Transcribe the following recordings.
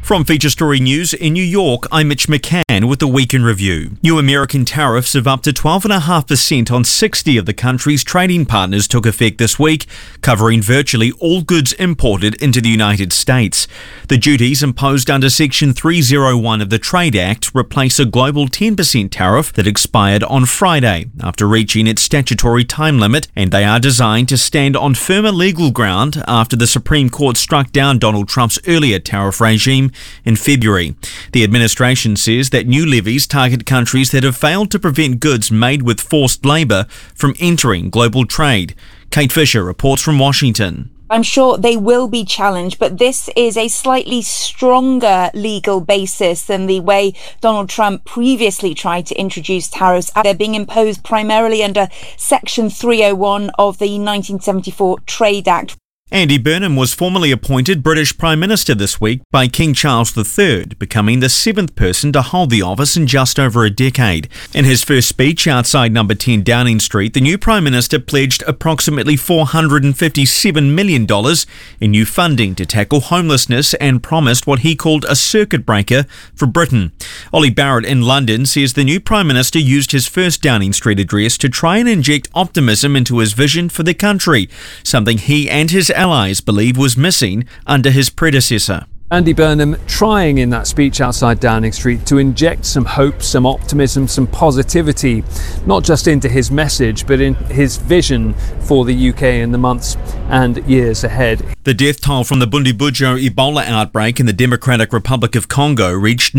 From Feature Story News in New York, I'm Mitch McCann with the Week in Review. New American tariffs of up to 12.5% on 60 of the country's trading partners took effect this week, covering virtually all goods imported into the United States. The duties imposed under Section 301 of the Trade Act replace a global 10% tariff that expired on Friday after reaching its statutory time limit, and they are designed to stand on firmer legal ground after the Supreme Court struck down Donald Trump's earlier tariff regime in February. The administration says that new levies target countries that have failed to prevent goods made with forced labour from entering global trade. Kate Fisher reports from Washington. I'm sure they will be challenged, but this is a slightly stronger legal basis than the way Donald Trump previously tried to introduce tariffs. They're being imposed primarily under Section 301 of the 1974 Trade Act. Andy Burnham was formally appointed British Prime Minister this week by King Charles III, becoming the seventh person to hold the office in just over a decade. In his first speech outside number 10 Downing Street, the new Prime Minister pledged approximately $457 million in new funding to tackle homelessness and promised what he called a circuit breaker for Britain. Ollie Barrett in London says the new Prime Minister used his first Downing Street address to try and inject optimism into his vision for the country, something he and his allies believe was missing under his predecessor. Andy Burnham trying in that speech outside Downing Street to inject some hope, some optimism, some positivity, not just into his message, but in his vision for the UK in the months and years ahead. The death toll from the Bundibugyo Ebola outbreak in the Democratic Republic of Congo reached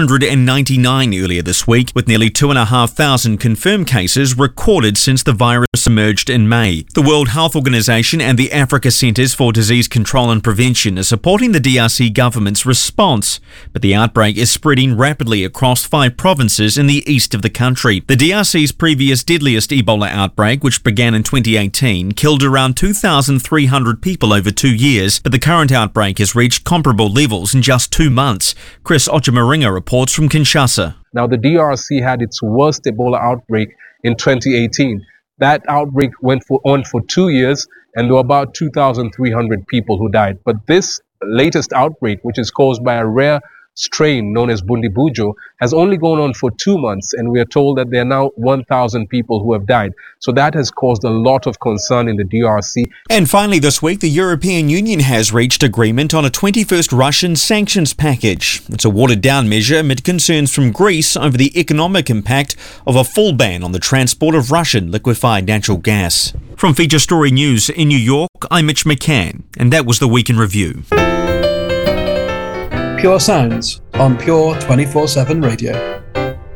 999 earlier this week, with nearly 2,500 confirmed cases recorded since the virus emerged in May. The World Health Organization and the Africa Centers for Disease Control and Prevention are supporting the DRC government's response, but the outbreak is spreading rapidly across 5 provinces in the east of the country. The DRC's previous deadliest Ebola outbreak, which began in 2018, killed around 2,300 people over 2 years, but the current outbreak has reached comparable levels in just 2 months. Chris Ochamaringa reports from Kinshasa. Now, the DRC had its worst Ebola outbreak in 2018. That outbreak went on for 2 years, and there were about 2,300 people who died. But this latest outbreak, which is caused by a rare strain known as Bundibugyo, has only gone on for 2 months, and we are told that there are now 1,000 people who have died. So that has caused a lot of concern in the DRC. And finally this week, the European Union has reached agreement on a 21st Russian sanctions package. It's a watered-down measure amid concerns from Greece over the economic impact of a full ban on the transport of Russian liquefied natural gas. From Feature Story News in New York, I'm Mitch McCann, and that was the Week in Review. Pure Sounds on Pure 24/7 Radio.